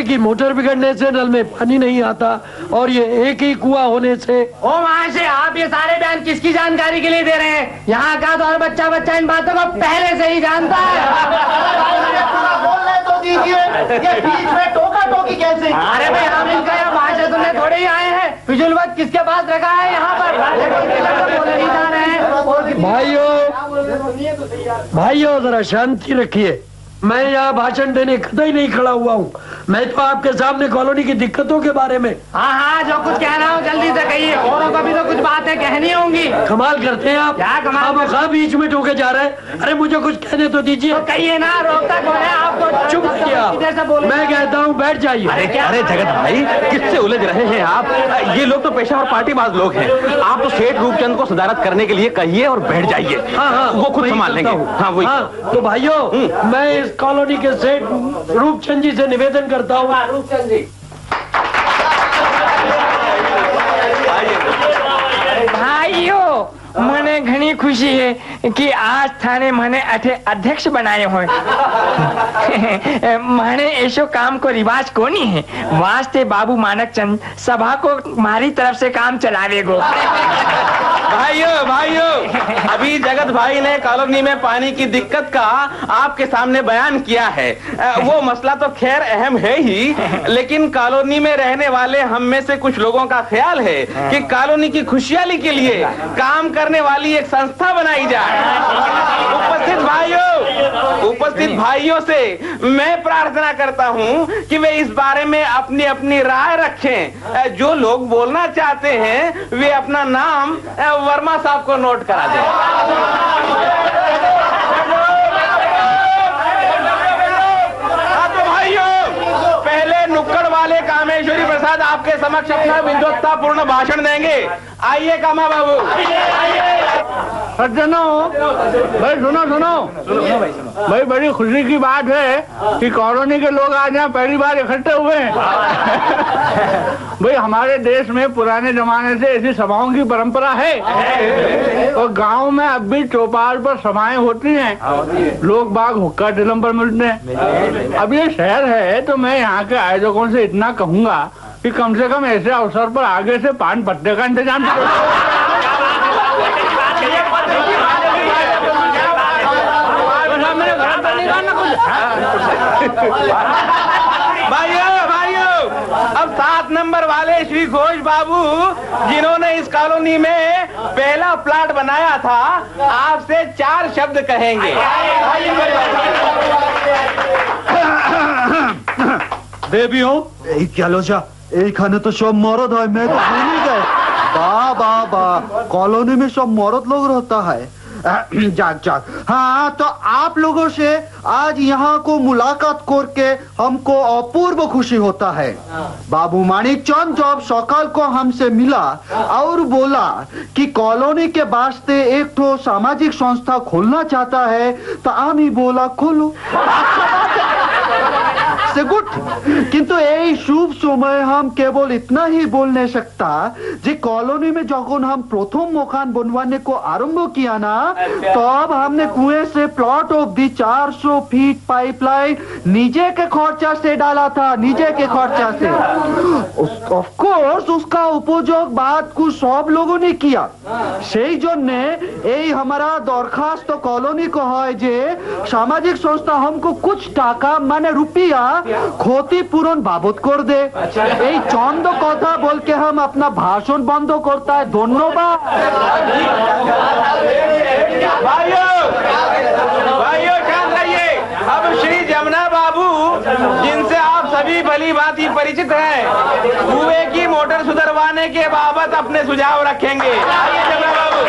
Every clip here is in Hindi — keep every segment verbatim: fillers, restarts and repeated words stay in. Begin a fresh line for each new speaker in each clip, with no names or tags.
की मोटर बिगड़ने से नल में पानी नहीं आता और ये एक ही कुआं होने से।
ओ महाशय, आप ये सारे बयान किसकी जानकारी के लिए दे रहे हैं? यहाँ का तो हर बच्चा बच्चा इन बातों को पहले से ही जानता है।
तो दीजिए, ये बीच में टोका टोकी कैसे?
अरे भाई, हम इनका यहाँ महाशय सुनने थोड़े ही आए हैं। फिजूल वक्त किसके पास रखा है यहाँ पर? बोले नहीं जा रहे हैं।
भाइयों भाइयों जरा शांति रखिए। मैं यहाँ भाषण देने कतई नहीं खड़ा हुआ हूँ। मैं तो आपके सामने कॉलोनी की दिक्कतों के बारे में।
हाँ हाँ, जो कुछ कह रहा हूँ जल्दी से कहिए, औरों को भी तो कुछ बातें कहनी होंगी।
कमाल करते हैं आप।
क्या कमाल?
आप खा बीच में टोके जा रहे हैं। अरे मुझे कुछ कहने तो दीजिए।
तो कहिए ना, रोकता कौन है आपको?
चुप किया। मैं कहता हूँ बैठ जाइए।
अरे अरे जगत भाई, किससे उलझ रहे हैं आप? ये लोग तो पेशा और पार्टीबाज लोग हैं। आप तो सेठ रूपचंद को सदारत करने के लिए कहिए और बैठ जाइए।
हाँ हाँ,
वो खुद संभाल लेंगे। हाँ वही।
हाँ, तो भाइयों मैं इस कॉलोनी के सेठ रूपचंद जी से निवेदन करता हूँ।
रूपचंद जी, भाइयों, મને ઘણી ખુશી છે કે આજ થાને મને અઠે અધ્યક્ષ બનાયો હોય। મને ऐसो काम को रिवाज कोनी है। वास्ते बाबू मानक चंद सभा को मारी तरफ से काम चलावेगो।
भाइयों भाइयों, अभी जगत भाई ने कॉलोनी में पानी की दिक्कत का आपके सामने बयान किया है। वो मसला तो खैर अहम है ही, लेकिन कॉलोनी में रहने वाले हम में से कुछ लोगों का ख्याल है कि कॉलोनी की खुशहाली के लिए काम करने वाली एक संस्था बनाई जाए। उपस्थित भाइयों उपस्थित भाइयों से मैं प्रार्थना करता हूं कि वे इस बारे में अपनी अपनी राय रखें। जो लोग बोलना चाहते हैं वे अपना नाम वर्मा साहब को नोट करा दें। हाँ तो भाइयों, पहले नुक्कड़ वाले कामेश्वरी प्रसाद आपके समक्ष अपना विद्वत्तापूर्ण भाषण देंगे। आइए कामा बाबू।
सज्जनों, भाई सुनो सुनो भाई, बड़ी खुशी की बात है कि कॉलोनी के लोग आज यहाँ पहली बार इकट्ठे हुए हैं। भाई हमारे देश में पुराने जमाने से ऐसी सभाओं की परंपरा है और गांव में अब भी चौपाल पर सभाएं होती हैं। लोग बाग हुक्का टिलम पर मिलते हैं। अब ये शहर है तो मैं यहाँ के आयोजकों से इतना कहूंगा कि कम से कम ऐसे अवसर पर आगे से पान पत्ते का इंतजाम करो।
भाइयों भाइयों, अब सात नंबर वाले श्री घोष बाबू, जिन्होंने इस कॉलोनी में पहला प्लाट बनाया था, आपसे चार शब्द कहेंगे।
দেবীও এই ক্যালোজা এইখানে তো সব मर्द है। मैं तो भूल ही गए। वाह वाह वाह, कॉलोनी में सब मर्द लोग रहता है। जाग जाग। हाँ तो आप लोगों से आज यहाँ को मुलाकात करके हमको अपूर्व खुशी होता है। बाबू मानिक चंद जब सकाल को हमसे मिला और बोला कि कॉलोनी के वास्ते एक तो सामाजिक संस्था खोलना चाहता है, तो हम ही बोला खोलो। से गुड, किंतु এই शुभ समय हम केवल इतना ही बोल नहीं सकता जे कॉलोनी में जब हम प्रथम मकान बनवाने को आरंभ किया ना, तब हमने कुएं से प्लॉट ऑफ दी चार सौ फीट पाइपलाइन नीचे के खर्चा से डाला था, नीचे के खर्चा से। ऑफ कोर्स उसका उपयोग बाद कुछ सब लोगों ने किया। সেই জন্যে এই हमारा दरखास्त कॉलोनी को है जे सामाजिक संस्था हमको कुछ टाका माने रुपया क्षतिपूरण बाबत कर दे। এই चंद कथा बोल के हम अपना भाषण बंद करता है। धन्यवाद।
भाइयों भाइयों शांत रहिए। अब श्री जमुना बाबू, जिनसे आप सभी भली भांति परिचित हैं, कुएं की मोटर सुधरवाने के बाबत अपने सुझाव रखेंगे। आइए जमुना बाबू,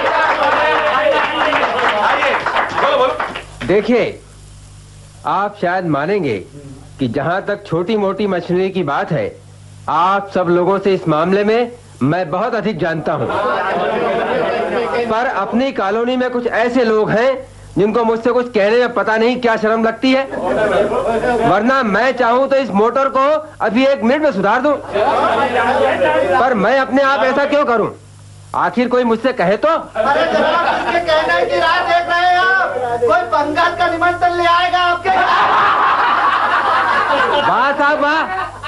आइए, बोलो बोलो।
देखिए, आप शायद मानेंगे कि जहां तक छोटी मोटी मशीनरी की बात है, आप सब लोगों से इस मामले में मैं बहुत अधिक जानता हूं। पर अपनी कॉलोनी में कुछ ऐसे लोग हैं जिनको मुझसे कुछ कहने में पता नहीं क्या शर्म लगती है, वरना मैं चाहूं तो इस मोटर को अभी एक मिनट में सुधार दूं। पर मैं अपने आप ऐसा क्यों करूं? आखिर कोई मुझसे कहे तो।
अरे जनाब, ये कहना है कि रात देख रहे हैं आप, कोई पंगाल का निमंत्रण ले आएगा आपके।
वाह साहब वाह,